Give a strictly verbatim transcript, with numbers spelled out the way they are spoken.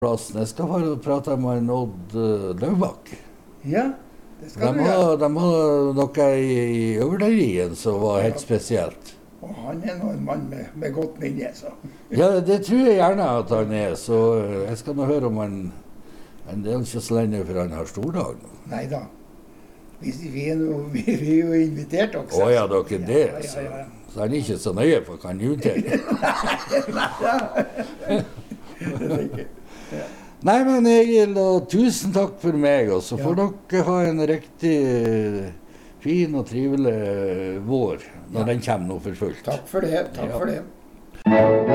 plassen. Jeg skal bare prate med en Odd uh, Løvbakk. Ja, det skal De du gjøre. har, de har noe i, i øvlerien som var helt spesielt. Og han er nå en mann med, med godt minne, så. Ja, det tror jeg gjerne at han er, så uh, jeg skal nå høre om han, han det er ikke så lenge for han har stordag nå. Neida. Vi, vi, er no, vi, vi er jo invitert også. Å ja, dere er det, Ja, så. ja, ja, ja. Så han er ikke så nøye på hva han uttaler. Det er ikke. Ja. Nei, men Egil, og tusen takk for meg, og så får Ja. dere ha en riktig fin og trivelig vår når Ja. den kommer nå for fullt. Takk for det, takk Ja. for det.